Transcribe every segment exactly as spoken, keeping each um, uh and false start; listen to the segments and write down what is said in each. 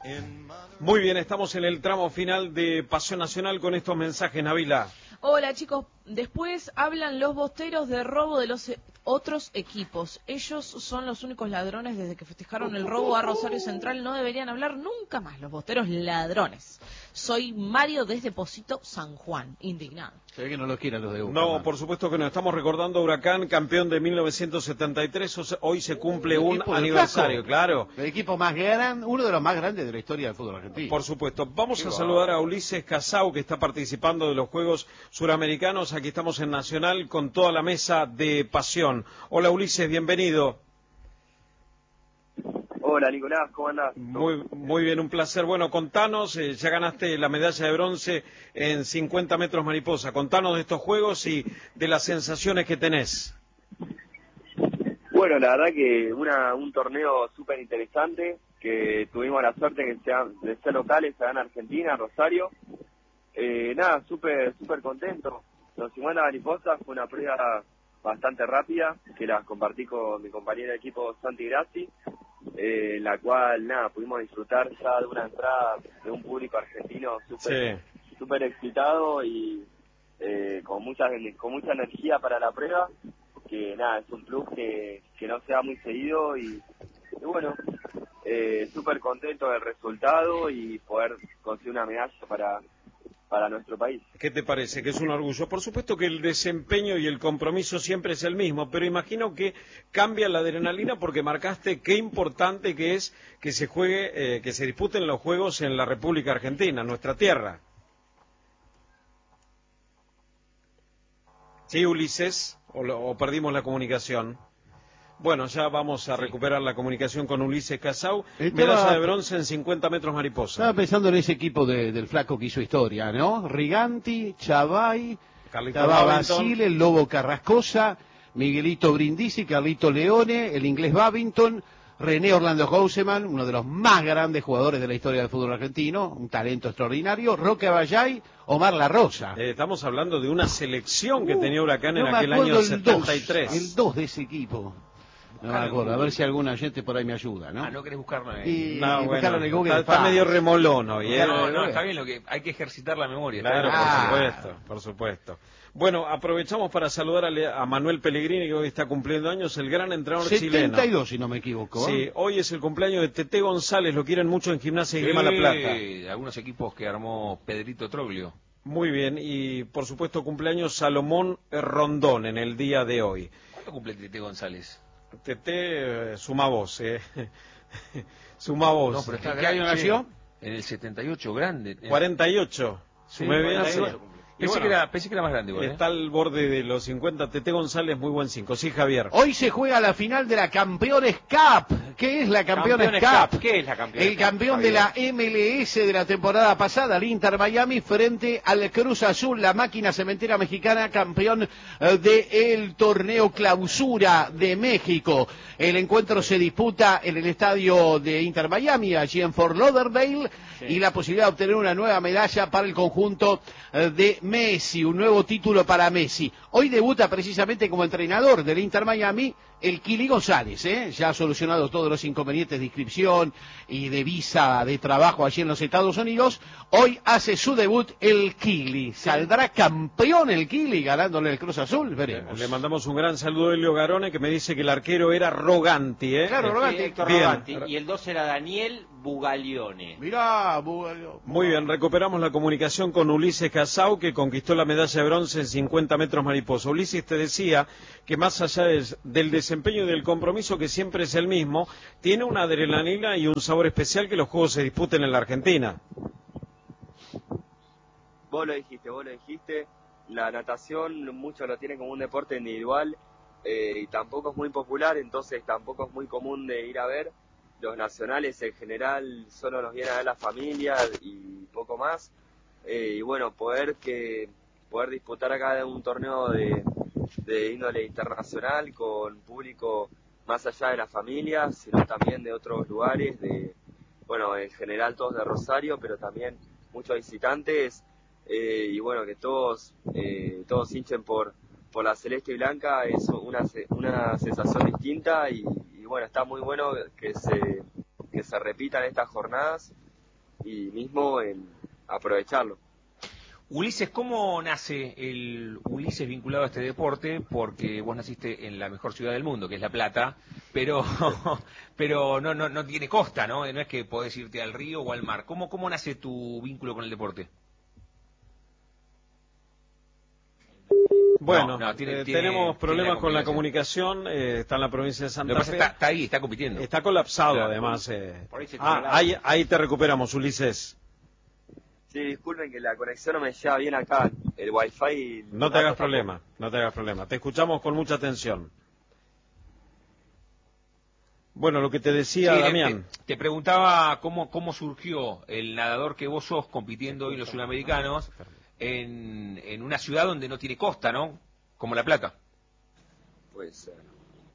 Muy bien, estamos en el tramo final de Pasión Nacional con estos mensajes, Nabila. Hola chicos, después hablan los bosteros de robo de los otros equipos. Ellos son los únicos ladrones desde que festejaron el robo a Rosario Central. No deberían hablar nunca más los bosteros ladrones. Soy Mario desde Pocito, San Juan, indignado. Se ve que no lo quieren los de U C A. No, por supuesto que no. Estamos recordando a Huracán, campeón de mil novecientos setenta y tres. Hoy se cumple un aniversario, claro. El equipo más grande, uno de los más grandes de la historia del fútbol argentino. Por supuesto. Vamos a saludar a Ulises Casau, que está participando de los Juegos Suramericanos. Aquí estamos en Nacional con toda la mesa de Pasión. Hola Ulises, bienvenido. Hola Nicolás, ¿cómo andás? Muy, muy bien, un placer. Bueno, contanos, eh, ya ganaste la medalla de bronce en cincuenta metros mariposa. Contanos de estos Juegos y de las sensaciones que tenés. Bueno, la verdad que una, un torneo súper interesante, que tuvimos la suerte que sea, de ser locales acá en Argentina, Rosario. Eh, nada, súper súper contento. Los cincuenta mariposas fue una prueba bastante rápida, que la compartí con mi compañero de equipo Santi Grassi, eh, la cual, nada, pudimos disfrutar ya de una entrada de un público argentino súper sí. súper excitado y eh, con mucha con mucha energía para la prueba, que nada, es un plus que, que no se da muy seguido y, y bueno, eh, súper contento del resultado y poder conseguir una medalla para para nuestro país. ¿Qué te parece? Que es un orgullo. Por supuesto que el desempeño y el compromiso siempre es el mismo, pero imagino que cambia la adrenalina porque marcaste qué importante que es que se juegue, eh, que se disputen los Juegos en la República Argentina, nuestra tierra. ¿Sí, Ulises? ¿O, lo, o perdimos la comunicación? Bueno, ya vamos a recuperar la comunicación con Ulises Casau. Estaba, medalla de bronce en cincuenta metros mariposa. Estaba pensando en ese equipo de, del flaco que hizo historia, ¿no? Riganti, Chavay, estaba Basile, el Lobo Carrascosa, Miguelito Brindisi, Carlito Leone, el inglés Babington, René Orlando Houseman, uno de los más grandes jugadores de la historia del fútbol argentino, un talento extraordinario, Roque Abayay, Omar La Rosa. Eh, estamos hablando de una selección uh, que tenía Huracán no en aquel año setenta y tres. El dos de ese equipo. No me acuerdo, a ver si alguna gente por ahí me ayuda, ¿no? Ah, no querés buscarlo en el... No, y bueno, en el Google está, está medio remolón hoy, ¿eh? No, no, está bien, lo que hay que ejercitar la memoria. Claro, ah. por supuesto, por supuesto. Bueno, aprovechamos para saludar a, a Manuel Pellegrini, que hoy está cumpliendo años, el gran entrenador chileno. setenta y dos, si no me equivoco. ¿eh? Sí, hoy es el cumpleaños de Tete González, lo quieren mucho en Gimnasia y Grima La Plata. Sí, algunos equipos que armó Pedrito Troglio. Muy bien, y por supuesto cumpleaños Salomón Rondón en el día de hoy. ¿Cuándo cumple Tete González? Tete eh, suma voz, eh. suma voz. No, pero está ¿En qué año nació? En el setenta y ocho, grande. cuarenta y ocho. Sí, Sumé bien. Sí. Pensé, bueno, que era, pensé que era más grande. Igual, ¿eh? Está al borde de los cincuenta. Tete González, muy buen cinco. Sí, Javier. Hoy se juega la final de la Campeones Cup. ¿Qué es la Campeones, Campeones Cup? Cup? ¿Qué es la Campeones El campeón Cup, de la M L S de la temporada pasada, el Inter Miami, frente al Cruz Azul, la máquina cementera mexicana, campeón del torneo Clausura de México. El encuentro se disputa en el estadio de Inter Miami, allí en Fort Lauderdale, sí. Y la posibilidad de obtener una nueva medalla para el conjunto de Messi, un nuevo título para Messi. Hoy debuta precisamente como entrenador del Inter Miami el Kili González, ¿eh? Ya ha solucionado todos los inconvenientes de inscripción y de visa de trabajo allí en los Estados Unidos. Hoy hace su debut el Kili. ¿Saldrá campeón el Kili ganándole el Cruz Azul? Veremos. Le mandamos un gran saludo a Elio Garone, que me dice que el arquero era Roganti, ¿eh? Claro, Roganti. Héctor Roganti. Y el dos era Daniel Bugaglione. Mirá, Bugaglione. Muy bien, recuperamos la comunicación con Ulises Casau, que conquistó la medalla de bronce en cincuenta metros mariposa. Ulises, te decía que más allá de, del desempeño y del compromiso, que siempre es el mismo, tiene una adrenalina y un sabor especial que los Juegos se disputen en la Argentina. Vos lo dijiste, vos lo dijiste. La natación muchos lo tienen como un deporte individual eh, y tampoco es muy popular, entonces tampoco es muy común de ir a ver. Los nacionales en general solo nos vienen a ver las familias y poco más. Eh, y bueno, poder que poder disputar acá un torneo de, de índole internacional con público más allá de las familias, sino también de otros lugares, de bueno, en general todos de Rosario, pero también muchos visitantes, eh, y bueno, que todos eh, todos hinchen por por la celeste y blanca, es una una sensación distinta y, y bueno, está muy bueno que se que se repitan estas jornadas y mismo en aprovecharlo. Ulises, ¿cómo nace el Ulises vinculado a este deporte? Porque vos naciste en la mejor ciudad del mundo, que es La Plata, pero pero no no no tiene costa, ¿no? No es que podés irte al río o al mar. ¿Cómo, cómo nace tu vínculo con el deporte? Bueno, no, no, tiene, eh, tiene, tenemos problemas tiene con la comunicación, eh, está en la provincia de Santa Fe. Fe. Está, está ahí, está compitiendo. Está colapsado, claro. además. Eh. Ahí Ah, ahí, ahí te recuperamos, Ulises. Sí, disculpen que la conexión no me lleva bien acá, el wifi... No te hagas problema, no te hagas problema. Te escuchamos con mucha atención. Bueno, lo que te decía sí, Damián. Te, te preguntaba cómo, cómo surgió el nadador que vos sos compitiendo hoy en los sudamericanos en, en una ciudad donde no tiene costa, ¿no? Como La Plata. Pues... Eh...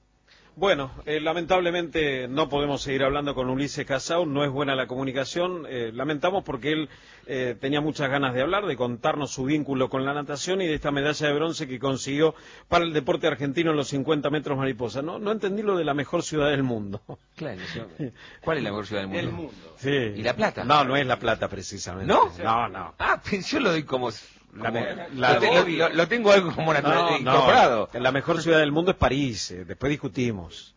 Bueno, eh, lamentablemente no podemos seguir hablando con Ulises Casau, no es buena la comunicación, eh, lamentamos porque él eh, tenía muchas ganas de hablar, de contarnos su vínculo con la natación y de esta medalla de bronce que consiguió para el deporte argentino en los cincuenta metros mariposa. No, no entendí lo de la mejor ciudad del mundo. Claro, ¿cuál es la mejor ciudad del mundo? Del mundo. Sí. ¿Y La Plata? No, no es La Plata precisamente. ¿No? No, no. Ah, yo lo doy como... La, como la, lo, te, lo, lo, lo tengo algo como natural, no, incorporado. No, la mejor ciudad del mundo es París, eh, después discutimos.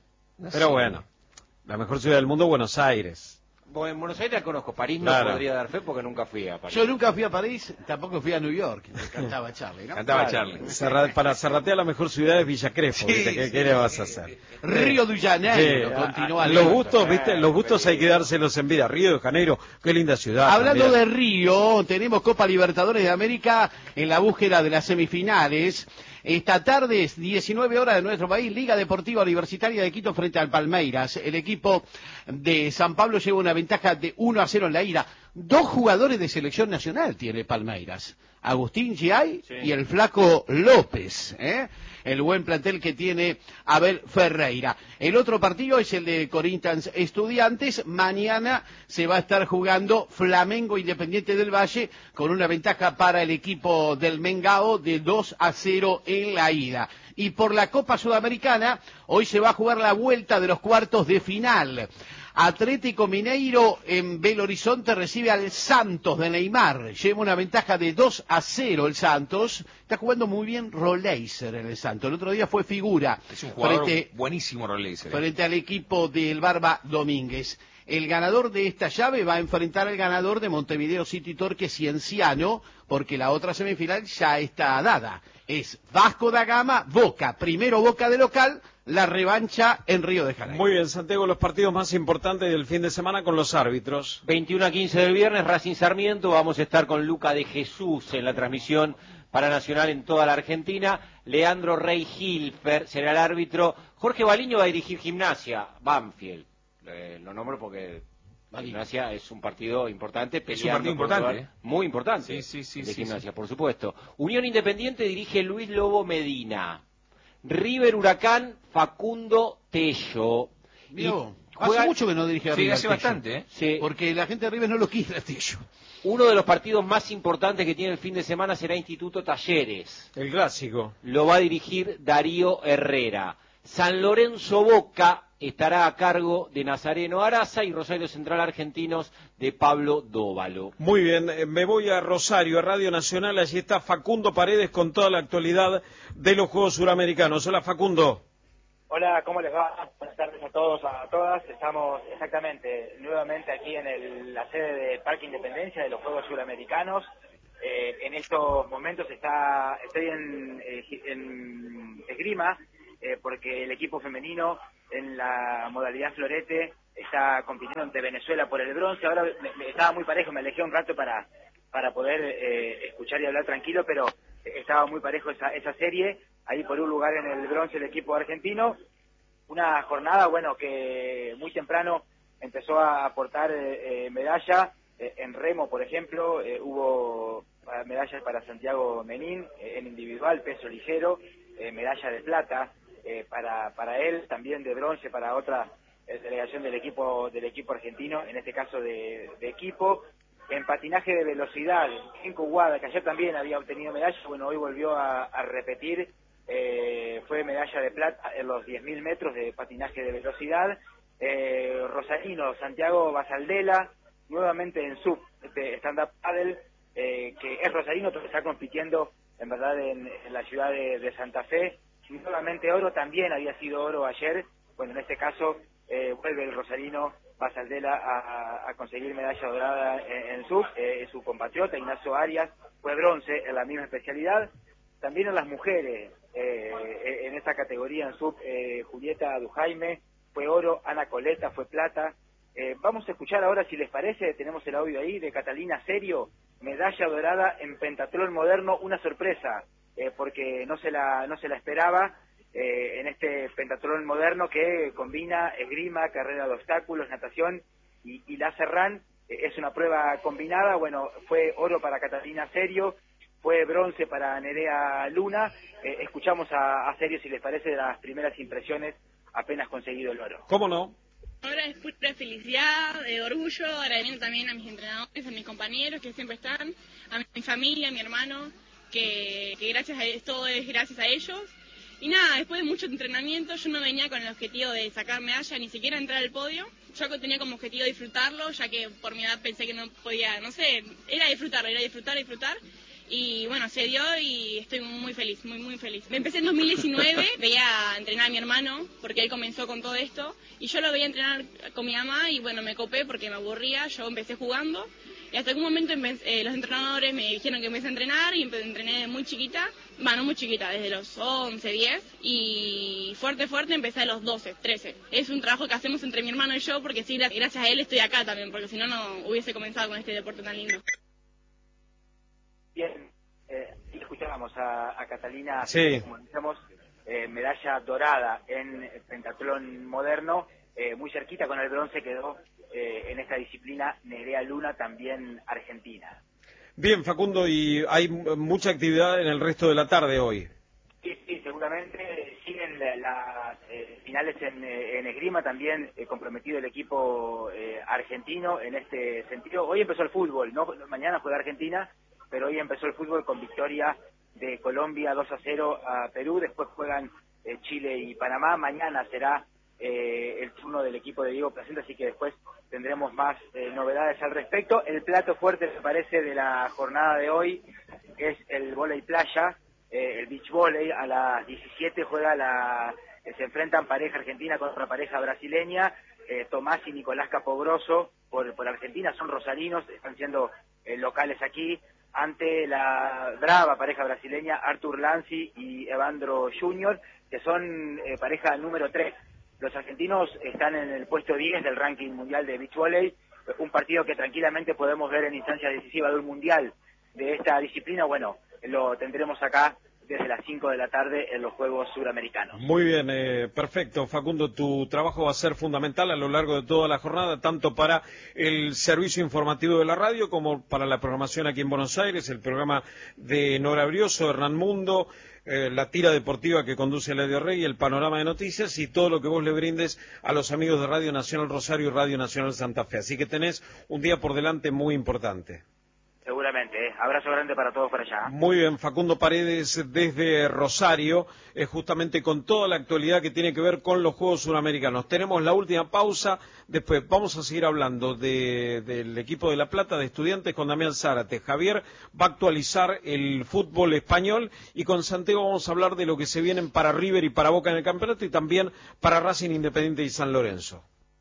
No Pero sé. Bueno, la mejor ciudad del mundo, Buenos Aires. Bueno, en Buenos Aires la conozco, París claro. no podría dar fe porque nunca fui a París. Yo nunca fui a París, tampoco fui a New York, cantaba Charlie, ¿no? Cantaba claro. Charlie. Serra, para Zarratea la mejor ciudad es Villa Crespo, Sí, ¿qué, sí, ¿qué le vas a hacer? Río de Janeiro, Sí, continúa. a, los gustos, ¿viste? Los gustos hay que dárselos en vida. Río de Janeiro, qué linda ciudad. Hablando también. de Río, tenemos Copa Libertadores de América en la búsqueda de las semifinales. Esta tarde, diecinueve horas de nuestro país, Liga Deportiva Universitaria de Quito frente al Palmeiras. El equipo de San Pablo lleva una ventaja de uno a cero en la ida. Dos jugadores de selección nacional tiene Palmeiras. Agustín Giay sí. y el flaco López, ¿eh? El buen plantel que tiene Abel Ferreira. El otro partido es el de Corinthians Estudiantes. Mañana se va a estar jugando Flamengo Independiente del Valle con una ventaja para el equipo del Mengao de dos a cero en la ida. Y por la Copa Sudamericana, hoy se va a jugar la vuelta de los cuartos de final. Atlético Mineiro en Belo Horizonte recibe al Santos de Neymar. Lleva una ventaja de dos a cero el Santos. Está jugando muy bien Roleiser en el Santos. El otro día fue figura. Es un jugador frente, buenísimo Roleiser. Frente al equipo del Barba Domínguez. El ganador de esta llave va a enfrentar al ganador de Montevideo City Torque Cienciano, porque la otra semifinal ya está dada. Es Vasco da Gama, Boca. Primero Boca de local, la revancha en Río de Janeiro. Muy bien, Santiago, los partidos más importantes del fin de semana con los árbitros. veintiuno a quince del viernes, Racing Sarmiento. Vamos a estar con Luca de Jesús en la transmisión para Nacional en toda la Argentina. Leandro Rey Hilfer será el árbitro. Jorge Baliño va a dirigir Gimnasia, Banfield. Eh, lo nombro porque Gimnasia es un partido importante. Es un partido importante. ¿eh? Muy importante. Sí, sí, sí, de sí, Gimnasia, sí. por supuesto. Unión Independiente dirige Luis Lobo Medina. River Huracán, Facundo Tello. Mío, juega... hace mucho que no dirige a sí, River. hace Tello. bastante, ¿eh? Sí. Porque la gente de River no lo quiere a Tello. Uno de los partidos más importantes que tiene el fin de semana será Instituto Talleres. El clásico. Lo va a dirigir Darío Herrera. San Lorenzo Boca estará a cargo de Nazareno Araza y Rosario Central Argentinos de Pablo Dóvalo. Muy bien, eh, me voy a Rosario, a Radio Nacional, allí está Facundo Paredes con toda la actualidad de los Juegos Suramericanos. Hola Facundo. Hola, ¿cómo les va? Buenas tardes a todos, a todas. Estamos exactamente nuevamente aquí en el, la sede del Parque Independencia de los Juegos Suramericanos. Eh, en estos momentos está estoy en, en esgrima eh, porque el equipo femenino en la modalidad florete está compitiendo ante Venezuela por el bronce. Ahora me, me, estaba muy parejo, me alejé un rato para para poder eh, escuchar y hablar tranquilo, pero estaba muy parejo esa, esa serie. Ahí por un lugar en el bronce el equipo argentino. Una jornada, bueno, que muy temprano empezó a aportar eh, medalla. Eh, en remo, por ejemplo, eh, hubo medallas para Santiago Menín eh, en individual, peso ligero, eh, medalla de plata eh, para para él, también de bronce para otra eh, delegación del equipo del equipo argentino, en este caso de, de equipo. En patinaje de velocidad, Genco Guada, que ayer también había obtenido medalla, bueno, hoy volvió a, a repetir. Eh, fue medalla de plata en los diez mil metros de patinaje de velocidad. Eh, Rosarino, Santiago Basaldela, nuevamente en sub, este stand-up paddle, eh, que es rosarino, pero está compitiendo en verdad en, en la ciudad de, de Santa Fe. Y nuevamente oro, también había sido oro ayer. Bueno, en este caso eh, vuelve el rosarino Basaldela a, a conseguir medalla dorada en, en sub. Eh, su compatriota Ignacio Arias fue bronce en la misma especialidad. También en las mujeres, eh, en esta categoría en sub, eh, Julieta Dujaime fue oro, Ana Coleta fue plata. Eh, vamos a escuchar ahora, si les parece, tenemos el audio ahí de Catalina Serio, medalla dorada en pentatlón moderno, una sorpresa, eh, porque no se la no se la esperaba, eh, en este pentatlón moderno que combina esgrima, carrera de obstáculos, natación y, y láser run. Eh, es una prueba combinada. Bueno, fue oro para Catalina Serio, fue bronce para Nerea Luna. Eh, escuchamos a, a Serio, si les parece, de las primeras impresiones apenas conseguido el oro. ¿Cómo no? Ahora es pura felicidad, de orgullo, agradeciendo también a mis entrenadores, a mis compañeros que siempre están, a mi familia, a mi hermano, que, que gracias a todo es gracias a ellos. Y nada, después de mucho entrenamiento, yo no venía con el objetivo de sacar medalla, ni siquiera entrar al podio. Yo tenía como objetivo disfrutarlo, ya que por mi edad pensé que no podía, no sé, era disfrutarlo, era disfrutar, disfrutar. Y bueno, se dio y estoy muy feliz, muy, muy feliz. Empecé en dos mil diecinueve, veía entrenar a mi hermano, porque él comenzó con todo esto, y yo lo veía entrenar con mi mamá, y bueno, me copé porque me aburría, yo empecé jugando, y hasta algún momento eh, los entrenadores me dijeron que empecé a entrenar, y entrené de muy chiquita, bueno, muy chiquita, desde los once, diez, y fuerte, fuerte empecé a los doce, trece. Es un trabajo que hacemos entre mi hermano y yo, porque sí, gracias a él estoy acá también, porque si no, no hubiese comenzado con este deporte tan lindo. Bien, eh, escuchábamos a, a Catalina, sí. Como decíamos, eh, medalla dorada en pentatlón moderno, eh, muy cerquita con el bronce quedó eh, en esta disciplina Nerea Luna, también argentina. Bien, Facundo, y hay mucha actividad en el resto de la tarde hoy. Sí, sí, seguramente siguen las la, eh, finales en, en esgrima, también eh, comprometido el equipo eh, argentino en este sentido. Hoy empezó el fútbol, no mañana juega Argentina, pero hoy empezó el fútbol con victoria de Colombia dos a cero a Perú, después juegan eh, Chile y Panamá, mañana será eh, el turno del equipo de Diego Placenta, así que después tendremos más eh, novedades al respecto. El plato fuerte, me parece, de la jornada de hoy es el vóley playa, eh, el beach volley. A las diecisiete juega la, eh, se enfrentan pareja argentina contra pareja brasileña, eh, Tomás y Nicolás Capogrosso por, por Argentina, son rosarinos, están siendo eh, locales aquí, ante la brava pareja brasileña Arthur Lanzi y Evandro Junior, que son eh, pareja número tres. Los argentinos están en el puesto diez del ranking mundial de beach volley, un partido que tranquilamente podemos ver en instancia decisiva de un mundial de esta disciplina. Bueno, lo tendremos acá desde las cinco de la tarde en los Juegos Suramericanos. Muy bien, eh, perfecto. Facundo, tu trabajo va a ser fundamental a lo largo de toda la jornada, tanto para el servicio informativo de la radio como para la programación aquí en Buenos Aires, el programa de Nora Brioso, Hernán Mundo, eh, la tira deportiva que conduce Eladio Rey, el panorama de noticias y todo lo que vos le brindes a los amigos de Radio Nacional Rosario y Radio Nacional Santa Fe. Así que tenés un día por delante muy importante. Seguramente, ¿eh? Abrazo grande para todos por allá. Muy bien, Facundo Paredes desde Rosario, eh, justamente con toda la actualidad que tiene que ver con los Juegos Suramericanos. Tenemos la última pausa, después vamos a seguir hablando de, del equipo de La Plata, de Estudiantes, con Damián Zárate. Javier va a actualizar el fútbol español y con Santiago vamos a hablar de lo que se vienen para River y para Boca en el campeonato y también para Racing, Independiente y San Lorenzo.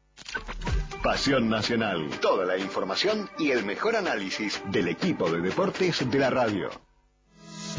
Pasión Nacional. Toda la información y el mejor análisis del equipo de deportes de la radio.